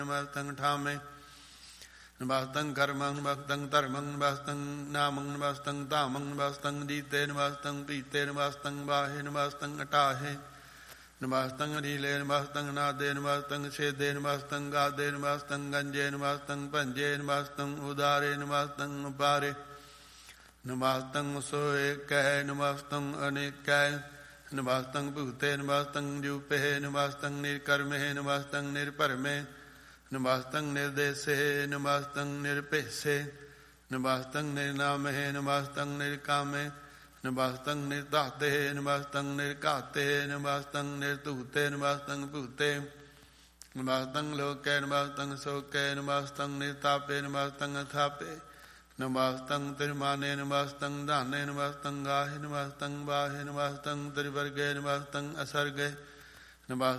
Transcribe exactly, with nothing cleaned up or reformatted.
ਨਮਸਤੰ ਠਾਮੇ ਨਮਸਤੰ ਕਰਮੰ ਨਮਸਤੰ ਧਰਮੰ ਨਮਸਤੰ ਨਾਮੰ ਨਮਸਤੰ ਧਾਮੰ ਨਮਸਤੰ ਜੀਤੇ ਨਮਸਤੰ ਪੀਤੇ ਨਮਸਤੰ ਬਾਹੇ ਨਮਸਤੰ ਅਟਾਹੇ ਨਮਸਤੰ ਅਨੀਲੇ ਨਮਸਤੰ ਨਾਦੇ ਨਮਸਤੰ ਛੇਦੇ ਨਮਸਤੰ ਗਾਦੇ ਨਮਸਤੰ ਗੰਜੇ ਨਮਸਤੰ ਭੰਜੇ ਨਮਸਤੰ ਉਦਾਰੇ ਨਮਸਤੰ ਉਪਾਰੇ ਨਮਸਤੰ ਸੋਏ ਕਹਿ ਨਮਸਤੰ ਅਨੇਕੈ ਨਮਸਤੰ ਭੂਤੇ ਨਮਸਤੰ ਜੂਪੇ ਨਮਸਤੰ ਨਿਰਕਰਮੇ ਨਮਸਤੰ ਨਿਰਭਰਮੇ ਨਮਸਤੰ ਨਿਰਦੇਸੇ ਨਮਸਤੰ ਨਿਰਭੇਸੇ ਨਮਸਤੰ ਨਿਰਨਾਮੇ ਨਮਸਤੰ ਨਿਰਕਾਮੇ ਨਮਸਤੰ ਨਿਰਧਾਤੇ ਨਮਸਤੰ ਨਿਰਘਾਤੇ ਨਮਸਤੰ ਨਿਰਧੂਤੇ ਨਮਸਤੰ ਭੂਤੇ ਨਮਸਤੰ ਲੋਕੇ ਨਮਸਤੰ ਸੋਕੇ ਨਮਸਤੰ ਨਿਰਤਾਪੇ ਨਮਸਤੰ ਅਥਾਪੇ ਨਮਸਤੰ ਤਿਰਮਾਨੇ ਨਮਸਤੰ ਧਾਨੇ ਨਮਸਤੰ ਗਾਹੇ ਨਮਸਤੰ ਬਾਹੇ ਨਮਸਤੰ ਤ੍ਰਿਵਰਗੇ ਨਮਸਤੰ ਅਸਰਗੇ ਨਮਸਤੰ